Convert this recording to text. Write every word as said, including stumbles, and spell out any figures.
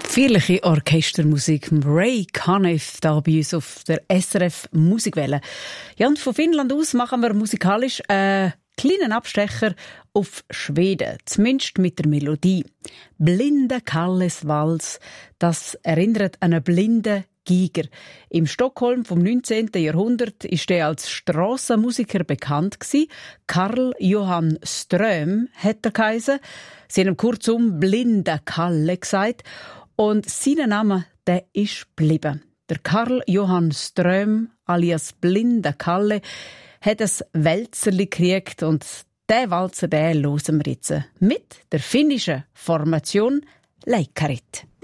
Feierliche Orchestermusik, Ray Conniff, da bei uns auf der S R F Musikwelle. Ja, und von Finnland aus machen wir musikalisch einen kleinen Abstecher auf Schweden, zumindest mit der Melodie. Blinde Kalles Vals, das erinnert an einen blinden Giger. Im Stockholm vom neunzehnten Jahrhundert ist er als Strassenmusiker bekannt gewesen. Karl Johan Ström hat er geheißen. Sie haben ihm kurzum Blinde Kalle gesagt. Und sein Name, der ist geblieben. Der Karl Johan Ström, alias Blinde Kalle, hat ein Wälzerli gekriegt und diesen Walzer, den hören wir jetzt mit der finnischen Formation Leikkarit.